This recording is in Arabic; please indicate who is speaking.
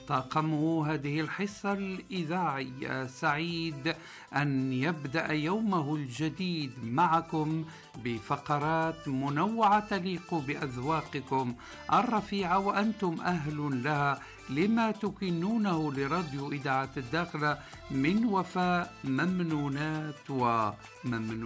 Speaker 1: طاقموا هذه الحصة الإذاعية، سعيد أن يبدأ يومه الجديد معكم بفقرات منوعة تليق بأذواقكم الرفيعة، وأنتم أهل لها لما تكنونه لراديو إذاعة الداخلة من وفاء، ممنونات وممنون.